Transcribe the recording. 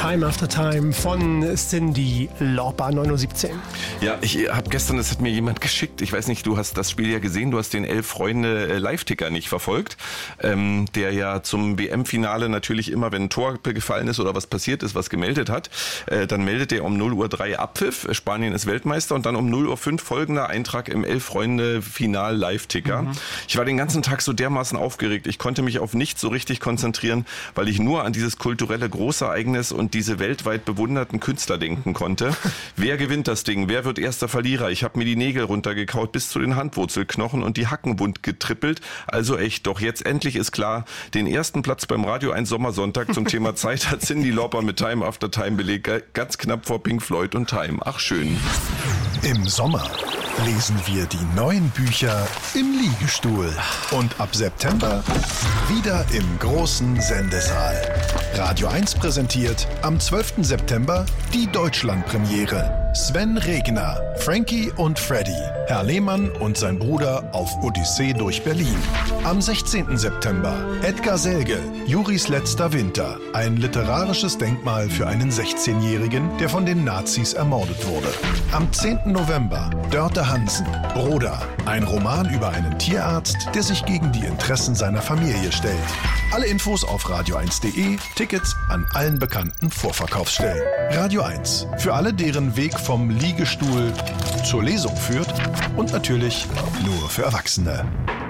Time After Time von Cyndi Lauper, 9:17 Uhr. Ja, ich habe gestern, das hat mir jemand geschickt, ich weiß nicht, du hast das Spiel ja gesehen, du hast den 11 Freunde Live-Ticker nicht verfolgt, der ja zum WM-Finale natürlich immer, wenn ein Tor gefallen ist oder was passiert ist, was gemeldet hat, dann meldet er um 0:03 Uhr Abpfiff, Spanien ist Weltmeister, und dann um 0:05 Uhr folgender Eintrag im 11 Freunde Final Live-Ticker. Ich war den ganzen Tag so dermaßen aufgeregt, ich konnte mich auf nichts so richtig konzentrieren, weil ich nur an dieses kulturelle Großereignis und diese weltweit bewunderten Künstler denken konnte. Wer gewinnt das Ding? Wer wird erster Verlierer? Ich habe mir die Nägel runtergekaut bis zu den Handwurzelknochen und die Hacken wund getrippelt. Also echt, doch jetzt endlich ist klar, den ersten Platz beim Radio 1 Sommersonntag zum Thema Zeit hat Cyndi Lauper mit Time After Time belegt, ganz knapp vor Pink Floyd und Time. Ach schön. Im Sommer lesen wir die neuen Bücher im Liegestuhl. Und ab September wieder im großen Sendesaal. Radio 1 präsentiert am 12. September die Deutschlandpremiere. Sven Regner, Frankie und Freddy, Herr Lehmann und sein Bruder auf Odyssee durch Berlin. Am 16. September Edgar Selge, Juris letzter Winter. Ein literarisches Denkmal für einen 16-Jährigen, der von den Nazis ermordet wurde. Am 10. November Dörte Hansen, Broda. Ein Roman über einen Tierarzt, der sich gegen die Interessen seiner Familie stellt. Alle Infos auf radio1.de, Tickets an allen bekannten Vorverkaufsstellen. Radio 1, für alle, deren Weg vom Liegestuhl zur Lesung führt, und natürlich nur für Erwachsene.